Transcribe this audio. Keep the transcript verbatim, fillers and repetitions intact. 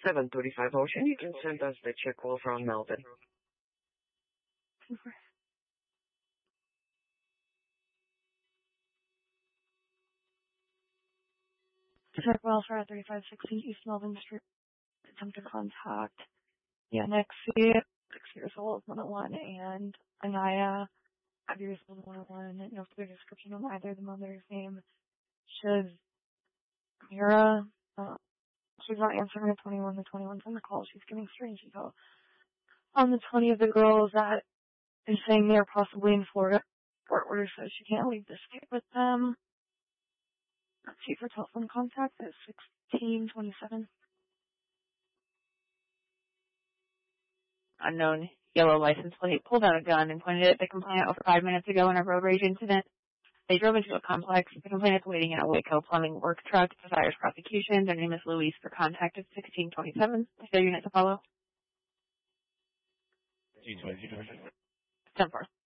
seven thirty-five Ocean. You can send us the check call from Melvin. Check welfare at thirty-five sixty East Melvin Street. Attempted contact. Yeah, Nexie, six years old, one oh one, and Anaya, five years old, one oh one. No further description on either. The mother's name shows Mira. Uh, she's not answering the twenty-one. The twenty-one's on the call. She's giving strange info. On the twentieth, the girl is at is saying they are possibly in Florida. Court order says she can't leave the state with them. Let's see for telephone contact is sixteen twenty-seven. Unknown yellow license plate pulled out a gun and pointed it at the complainant over five minutes ago in a road rage incident. They drove into a complex. The complainant's waiting in a Waco plumbing work truck. Desires prosecution. Their name is Luis. For contact is sixteen twenty-seven. Is there a unit to follow? sixteen twenty-seven. ten four.